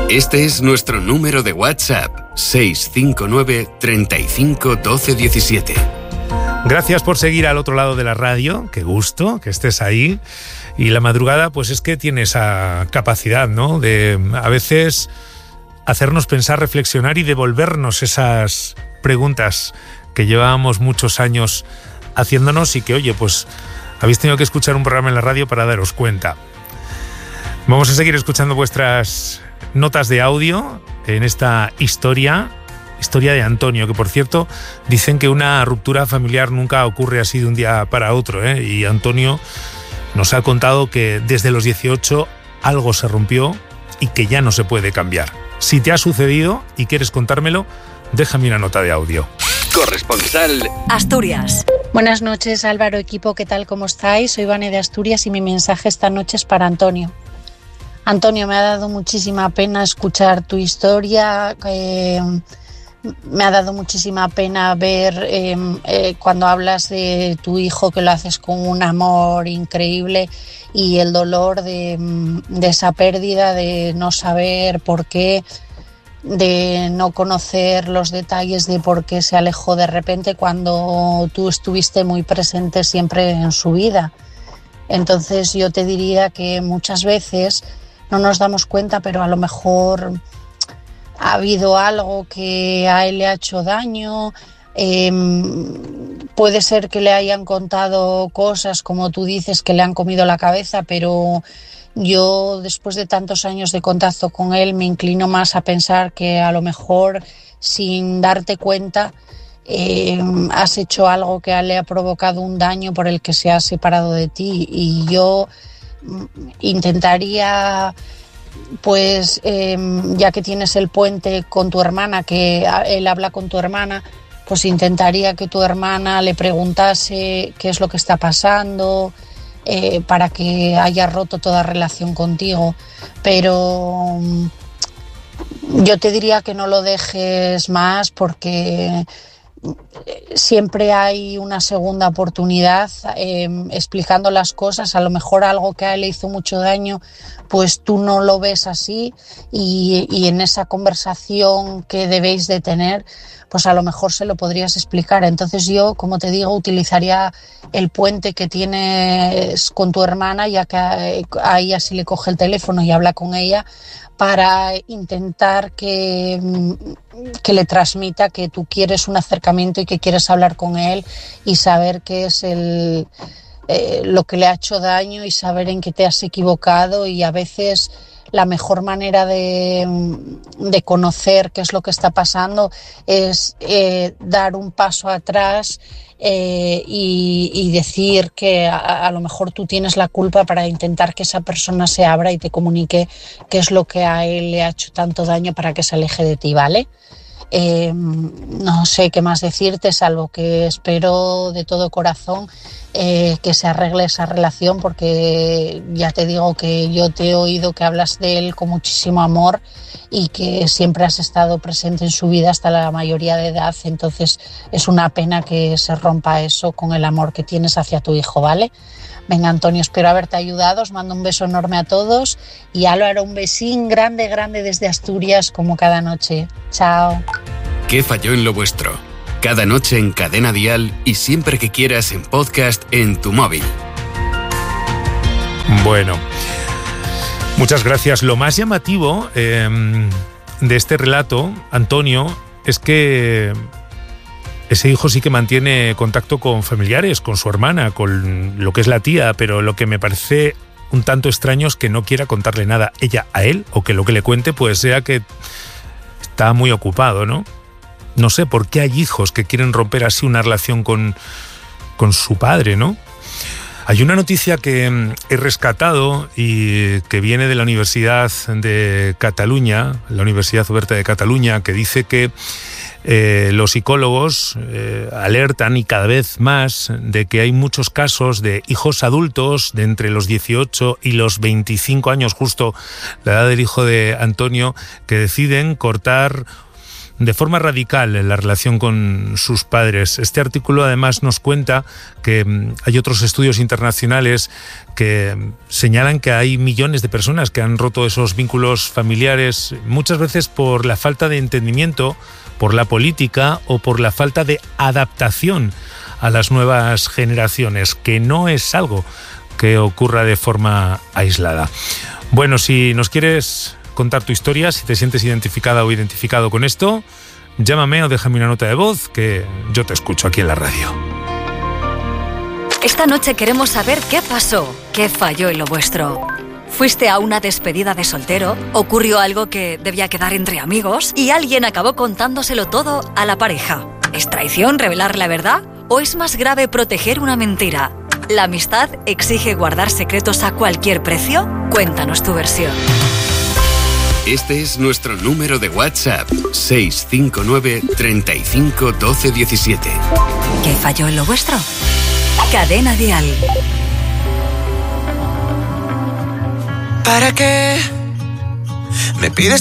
Este es nuestro número de WhatsApp, 659 35 12 17. Gracias por seguir al otro lado de la radio, qué gusto que estés ahí. Y la madrugada, pues es que tiene esa capacidad, ¿no?, de a veces hacernos pensar, reflexionar y devolvernos esas preguntas que llevábamos muchos años haciéndonos y que, oye, pues habéis tenido que escuchar un programa en la radio para daros cuenta. Vamos a seguir escuchando vuestras notas de audio en esta historia de Antonio, que por cierto dicen que una ruptura familiar nunca ocurre así de un día para otro, ¿eh? Y Antonio nos ha contado que desde los 18 algo se rompió y que ya no se puede cambiar. Si te ha sucedido y quieres contármelo, déjame una nota de audio. Corresponsal Asturias. Buenas noches, Álvaro, equipo, ¿qué tal? ¿Cómo estáis? Soy Vane de Asturias y mi mensaje esta noche es para Antonio. Antonio, me ha dado muchísima pena escuchar tu historia, me ha dado muchísima pena ver cuando hablas de tu hijo, que lo haces con un amor increíble, y el dolor de esa pérdida, de no saber por qué, de no conocer los detalles de por qué se alejó de repente cuando tú estuviste muy presente siempre en su vida. Entonces yo te diría que muchas veces no nos damos cuenta, pero a lo mejor ha habido algo que a él le ha hecho daño. Puede ser que le hayan contado cosas, como tú dices, que le han comido la cabeza, pero yo, después de tantos años de contacto con él, me inclino más a pensar que a lo mejor, sin darte cuenta, has hecho algo que a él le ha provocado un daño por el que se ha separado de ti. Y yo intentaría, pues ya que tienes el puente con tu hermana, que él habla con tu hermana, pues intentaría que tu hermana le preguntase qué es lo que está pasando, para que haya roto toda relación contigo. Pero yo te diría que no lo dejes más, porque siempre hay una segunda oportunidad, explicando las cosas. A lo mejor algo que a él le hizo mucho daño, pues tú no lo ves así, y en esa conversación que debéis de tener, pues a lo mejor se lo podrías explicar. Entonces yo, como te digo, utilizaría el puente que tienes con tu hermana, ya que a ella sí le coge el teléfono y habla con ella, para intentar que le transmita que tú quieres un acercamiento y que quieres hablar con él y saber qué es lo que le ha hecho daño, y saber en qué te has equivocado. Y a veces la mejor manera de conocer qué es lo que está pasando es dar un paso atrás y decir que a lo mejor tú tienes la culpa, para intentar que esa persona se abra y te comunique qué es lo que a él le ha hecho tanto daño, para que se aleje de ti, ¿vale? No sé qué más decirte, salvo que espero de todo corazón que se arregle esa relación, porque ya te digo que yo te he oído que hablas de él con muchísimo amor y que siempre has estado presente en su vida hasta la mayoría de edad. Entonces es una pena que se rompa eso con el amor que tienes hacia tu hijo, ¿vale? Venga, Antonio, espero haberte ayudado. Os mando un beso enorme a todos, y Álvaro, un besín grande, grande desde Asturias, como cada noche. Chao. ¿Qué falló en lo vuestro? Cada noche en Cadena Dial, y siempre que quieras en podcast en tu móvil. Bueno, muchas gracias. Lo más llamativo de este relato, Antonio, es que ese hijo sí que mantiene contacto con familiares, con su hermana, con lo que es la tía, pero lo que me parece un tanto extraño es que no quiera contarle nada ella a él, o que lo que le cuente pues sea que está muy ocupado, ¿no? No sé por qué hay hijos que quieren romper así una relación con su padre, ¿no? Hay una noticia que he rescatado y que viene de la Universidad de Cataluña, la Universidad Oberta de Cataluña, que dice que los psicólogos alertan, y cada vez más, de que hay muchos casos de hijos adultos de entre los 18 y los 25 años, justo la edad del hijo de Antonio, que deciden cortar de forma radical en la relación con sus padres. Este artículo además nos cuenta que hay otros estudios internacionales que señalan que hay millones de personas que han roto esos vínculos familiares, muchas veces por la falta de entendimiento, por la política o por la falta de adaptación a las nuevas generaciones, que no es algo que ocurra de forma aislada. Bueno, si nos quieres contar tu historia, si te sientes identificada o identificado con esto, llámame o déjame una nota de voz que yo te escucho aquí en la radio. Esta noche queremos saber qué pasó, qué falló en lo vuestro. ¿Fuiste a una despedida de soltero? ¿Ocurrió algo que debía quedar entre amigos? ¿Y alguien acabó contándoselo todo a la pareja? ¿Es traición revelar la verdad? ¿O es más grave proteger una mentira? ¿La amistad exige guardar secretos a cualquier precio? Cuéntanos tu versión. Este es nuestro número de WhatsApp, 659 35 12 17. ¿Qué falló en lo vuestro? Cadena Dial. ¿Para qué me pides